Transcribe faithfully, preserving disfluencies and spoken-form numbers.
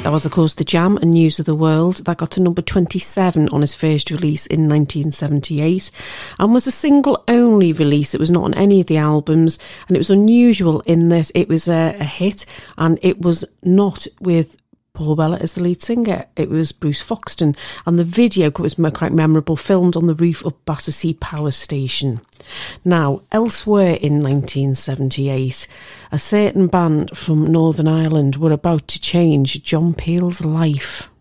That was, of course, The Jam and News of the World. That got to number twenty-seven on his first release in nineteen seventy-eight and was a single-only release. It was not on any of the albums, and it was unusual in that it was a, a hit, and it was not with Paul Weller as the lead singer. It was Bruce Foxton, and the video was quite memorable, filmed on the roof of Battersea Power Station. Now, elsewhere in nineteen seventy-eight, a certain band from Northern Ireland were about to change John Peel's life.